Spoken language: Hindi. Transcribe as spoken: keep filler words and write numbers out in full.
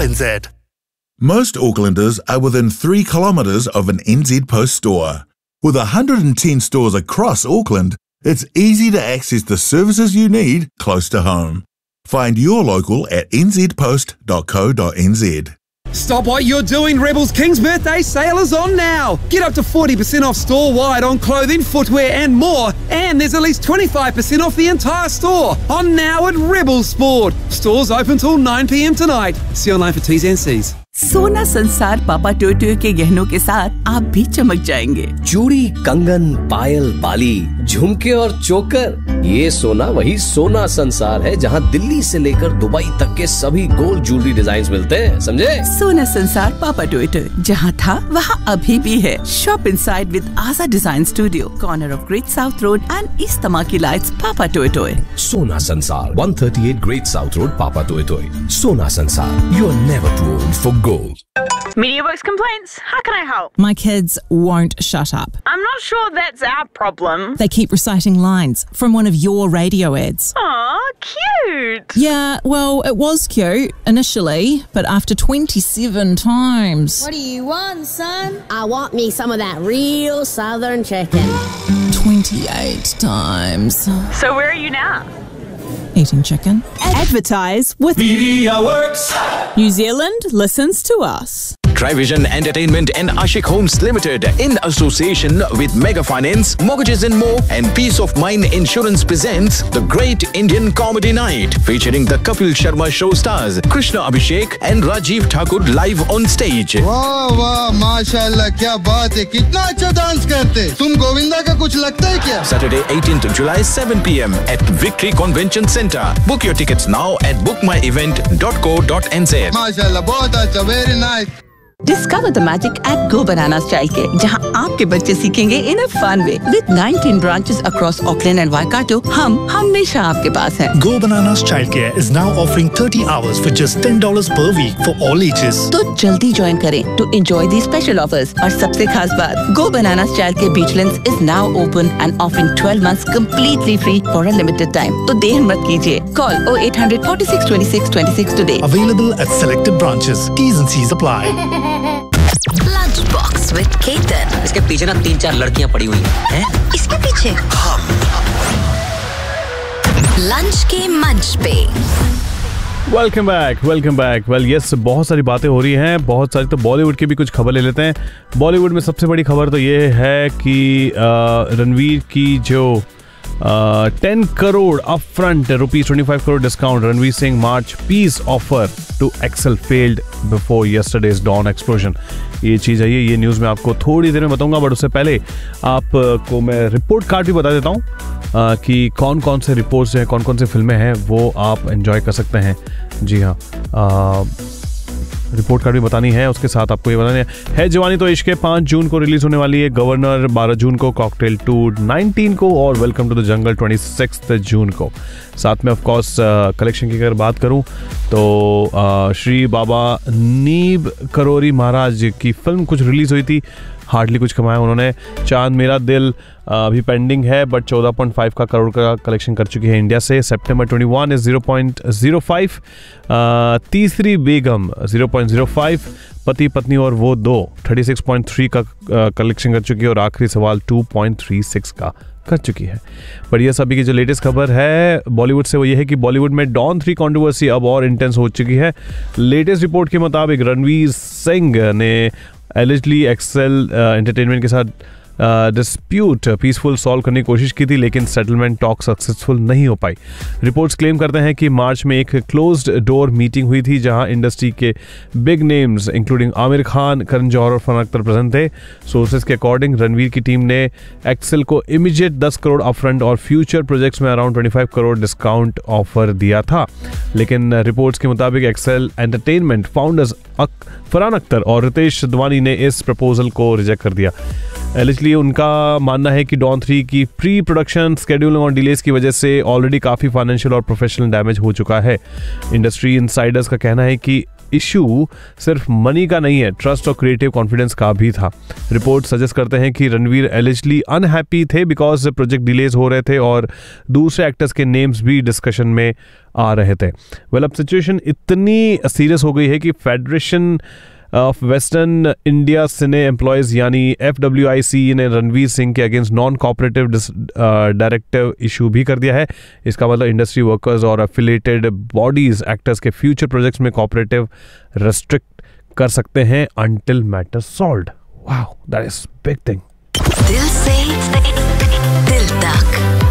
n z. Most Aucklanders are within three kilometres of an N Z Post store. With one hundred ten stores across Auckland, it's easy to access the services you need close to home. Find your local at n z post dot co dot n z. Stop what you're doing. Rebels King's birthday sale is on now. Get up to forty percent off store-wide on clothing, footwear and more. And there's at least twenty-five percent off the entire store. On now at Rebel Sport. Stores open till nine p m tonight. See online for T's and C's. सोना संसार पापा टोटो के गहनों के साथ आप भी चमक जाएंगे। चूड़ी, कंगन, पायल, बाली, झुमके और चोकर, ये सोना वही सोना संसार है जहां दिल्ली से लेकर दुबई तक के सभी गोल्ड ज्वेलरी डिजाइन मिलते हैं, समझे? सोना संसार पापा टोटो, जहां था वहां अभी भी है। शॉप इनसाइड विद आजा design studio, corner of great south road and east Tamaki lights, पापा टोटो। सोना संसार, one thirty-eight great south road, पापा टोटो। सोना संसार, you are never too old for gold. MediaWorks complaints. How can I help? My kids won't shut up. I'm not sure that's our problem. They keep reciting lines from one of your radio ads. Aw, cute. Yeah, well, it was cute initially, but after twenty-seven times. What do you want, son? I want me some of that real southern chicken. twenty-eight times. So where are you now? Eating chicken. Advertise with MediaWorks. New Zealand listens to us. Trivision Entertainment and Ashik Homes Limited in association with Mega Finance, Mortgages and More and Peace of Mind Insurance presents the Great Indian Comedy Night featuring the Kapil Sharma show stars Krishna Abhishek and Rajiv Thakur live on stage. वाह वाह माशाल्लाह, क्या बात है, कितना अच्छा डांस करते। तुम गोविंदा का कुछ लगता है क्या? Saturday eighteenth July seven p m at Victory Convention Centre. Book your tickets now at book my event dot co dot n z. माशाल्लाह, बहुत अच्छा, very nice. Discover the magic at Go Bananas Childcare, जहां आपके बच्चे सीखेंगे in a fun way. With nineteen branches across Auckland and Waikato, हम हमेशा आपके पास हैं. Go Bananas Childcare is now offering thirty hours for just ten dollars per week for all ages. तो जल्दी ज्वाइन करें to enjoy these special offers. और सबसे खास बात, Go Bananas Childcare Beachlands is now open and offering twelve months completely free for a limited time. तो देर मत कीजिए. Call oh eight hundred forty-six twenty-six twenty-six today. Available at selected branches. T's and C's apply. Lunch box with Ketan. इसके पीछे ना तीन चार लड़कियां पड़ी हुई हैं। इसके पीछे हम लंच के मंच पे। Welcome back welcome back well yes, बहुत सारी बातें हो रही हैं, बहुत सारी। तो बॉलीवुड की भी कुछ खबर ले लेते हैं। बॉलीवुड में सबसे बड़ी खबर तो ये है कि रणवीर की जो ten crore up front rupees twenty five crore discount Ranveer Singh March piece offer to Excel failed before yesterday's don explosion. ये चीज़ है, ये ये न्यूज़ मैं आपको थोड़ी देर में बताऊंगा, बट उससे पहले आपको मैं रिपोर्ट कार्ड भी बता देता हूँ कि कौन कौन से रिपोर्ट्स हैं, कौन कौन से फिल्में हैं, वो आप एंजॉय कर सकते हैं। जी हाँ, रिपोर्ट कार्ड भी बतानी है, उसके साथ आपको ये बताना है, है जवानी तो इश्क पाँच जून को रिलीज होने वाली है, गवर्नर बारह जून को, कॉकटेल टू नाइनटीन को और वेलकम टू द जंगल छब्बीस जून को। साथ में ऑफ कोर्स कलेक्शन की अगर बात करूं तो आ, श्री बाबा नीब करोरी महाराज की फिल्म कुछ रिलीज हुई थी, हार्डली कुछ कमाया उन्होंने। चांद मेरा दिल अभी पेंडिंग है बट चौदह पॉइंट पाँच का करोड़ का कलेक्शन कर चुकी है इंडिया से। सितंबर इक्कीस is zero point zero five, तीसरी बेगम ज़ीरो पॉइंट ज़ीरो फाइव, पति पत्नी और वो दो छत्तीस पॉइंट तीन का कलेक्शन कर चुकी है और आखिरी सवाल दो पॉइंट तीन छह का कर चुकी है। पर यह सभी की जो लेटेस्ट खबर है बॉलीवुड से वो ये है कि बॉलीवुड में डॉन थ्री कंट्रोवर्सी अब और इंटेंस हो चुकी है। लेटेस्ट रिपोर्ट के मुताबिक रणवीर सिंह ने एलिजली एक्सेल एंटरटेनमेंट के साथ डिस्प्यूट पीसफुल सॉल्व करने की कोशिश की थी, लेकिन सेटलमेंट टॉक सक्सेसफुल नहीं हो पाई। रिपोर्ट्स क्लेम करते हैं कि मार्च में एक क्लोज्ड डोर मीटिंग हुई थी जहां इंडस्ट्री के big names including Aamir Khan, Karan Johar और फरहान अख्तर प्रेजेंट थे। सोर्सेज के अकॉर्डिंग रणवीर की टीम ने एक्सेल को इमीडिएट दस करोड़ अपफ्रंट और फ्यूचर प्रोजेक्ट्स में अराउंड पच्चीस करोड़ डिस्काउंट ऑफर दिया था, लेकिन रिपोर्ट्स के मुताबिक Excel entertainment founders Farhan Akhtar और रितेश सिद्धवानी ने इस प्रपोजल को रिजेक्ट कर दिया। एलिजली उनका मानना है कि डॉन थ्री की प्री प्रोडक्शन स्केड्यूलिंग और डिलेस की वजह से ऑलरेडी काफ़ी फाइनेंशियल और प्रोफेशनल डैमेज हो चुका है। इंडस्ट्री इनसाइडर्स का कहना है कि इशू सिर्फ मनी का नहीं है, ट्रस्ट और क्रिएटिव कॉन्फिडेंस का भी था। रिपोर्ट सजेस्ट करते हैं कि रणवीर एलिजली अनहैप्पी थे बिकॉज प्रोजेक्ट डिलेज हो रहे थे और दूसरे एक्टर्स के नेम्स भी डिस्कशन में आ रहे थे। वेल, अब सिचुएशन इतनी सीरियस हो गई है कि federation of western India cine employees यानी एफ डब्ल्यू आई सी ने रणवीर सिंह के against non cooperative directive issue भी कर दिया है। इसका मतलब इंडस्ट्री वर्कर्स और एफिलिएटेड बॉडीज एक्टर्स के फ्यूचर प्रोजेक्ट्स में कोऑपरेटिव रेस्ट्रिक्ट कर सकते हैं until matter solved. Wow, that is big thing. दिल से दिल तक।